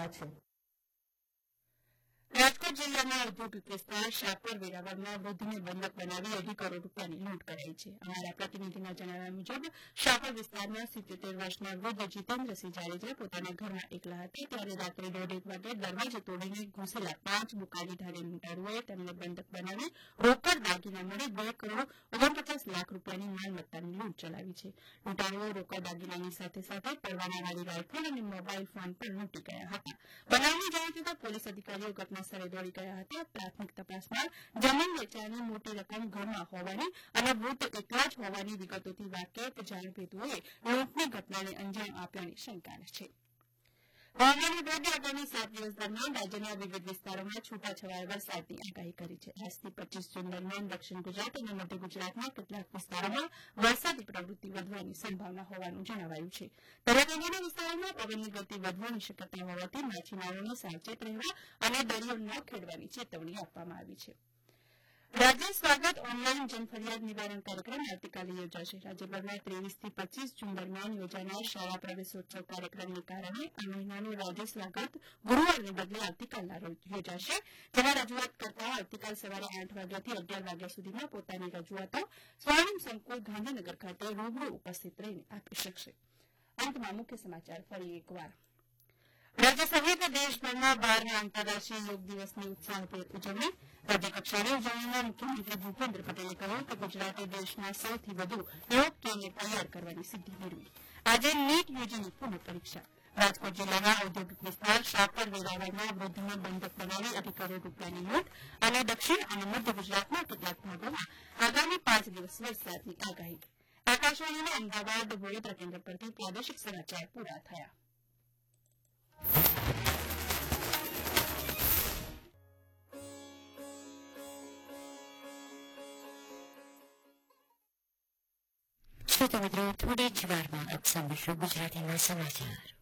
રહ્યા છે. રાજકોટ જિલ્લાના ઔદ્યોગિક વિસ્તાર શાહપુર વેરાવળમાં વૃદ્ધને બંધક બનાવી 2.5 કરોડ રૂપિયાની લૂંટ કરાઈ છે. અમારા પ્રતિનિધિના જણાવ્યા મુજબ શાહપુર વિસ્તારના 77 વર્ષના વૃદ્ધ જીતેન્દ્રસિંહ જાડેજા પોતાના ઘરમાં એકલા હતા ત્યારે રાત્રે 1:30 વાગે દરવાજો તોડીને ઘૂસેલા 5 બુકાનીધારી લૂંટારુઓએ તેમને બંધક બનાવી રોકડ દાગીના મળી 2 કરોડ 49 લાખ રૂપિયાની માલમત્તાની લૂંટ ચલાવી છે. લૂંટારુઓ રોકડ દાગીનાની સાથે સાથે પરવાનાવાળી રાઇફલ અને મોબાઈલ ફોન પણ લૂંટી ગયા હતા. બનાવની જાણ થતાં પોલીસ અધિકારીઓ ઘટના સ્થળે દોડી ગયા હતા. પ્રાથમિક તપાસમાં જમીન વેચાણની મોટી રકમ ઘરમાં હોવાની અને વૃદ્ધ એકલા જ હોવાની વિગતોથી વાકેફ જાણભેદોએ લૂંટની ઘટનાને અંજામ આપ્યાની શંકા છે. હવામાન વિભાગે આગામી 7 દિવસ દરમિયાન રાજ્યના વિવિધ વિસ્તારોમાં છૂટાછવાયા વરસાદની આગાહી કરી છે. 10 થી 25 જૂન દરમિયાન દક્ષિણ ગુજરાત અને મધ્ય ગુજરાતના કેટલાક વિસ્તારોમાં વરસાદી પ્રવૃત્તિ વધવાની સંભાવના હોવાનું જણાવાયું છે. દરિયાકાંઠાના વિસ્તારોમાં પવનની ગતિ વધવાની શક્યતા હોવાથી માછીમારોને સાવચેત રહેવા અને દરિયો ન ખેડવાની ચેતવણી આપવામાં આવી છે. રાજ્ય સ્વાગત ઓનલાઈન જનફરિયાદ નિવારણ કાર્યક્રમ આવતીકાલે યોજાશે. રાજ્યભરમાં 23 થી 25 જૂન દરમિયાન યોજાનાર શાળા પ્રવેશોત્સવ કાર્યક્રમને કારણે આ મહિનાનું રાજ્ય સ્વાગત ગુરુવારને બદલે આવતીકાલના રોજ યોજાશે. જેમાં રજૂઆત કરતા આવતીકાલ સવારે 8 વાગ્યાથી 11 વાગ્યા સુધીમાં પોતાની રજૂઆતો સ્વર્ણિમ સંકુલ ગાંધીનગર ખાતે રૂબરૂ ઉપસ્થિત રહીને આપી શકશે. અંતમાં મુખ્ય સમાચાર ફરી એકવાર. રાજ્ય સહિત દેશભરમાં 12મા આંતરરાષ્ટ્રીય યોગ દિવસની ઉત્સાહભેર ઉજવણી. રાજ્યકક્ષાની ઉજવણીમાં મુખ્યમંત્રી ભૂપેન્દ્ર પટેલે કહ્યું કે ગુજરાતે દેશમાં સૌથી વધુ યોગ કેન્દ્ર તૈયાર કરવાની સિદ્ધિ મેળવી. આજે નીટ યુજીની પુનઃ પરીક્ષા. રાજકોટ જિલ્લાના ઔદ્યોગિક વિસ્તાર શાહપુર વેરાવળમાં વૃદ્ધને બંધક બનાવી 2.5 કરોડ રૂપિયાની લૂંટ અને દક્ષિણ અને મધ્ય ગુજરાતના કેટલાક ભાગોમાં આગામી 5 દિવસ વરસાદની આગાહી. આકાશવાણીના અમદાવાદ વડોદરા કેન્દ્ર પરથી પ્રાદેશિક સમાચાર પૂરા થયા. શ્રોતા મિત્રો, થોડી જ વારમાં આપ સાંભળશો ગુજરાતીના સમાચાર.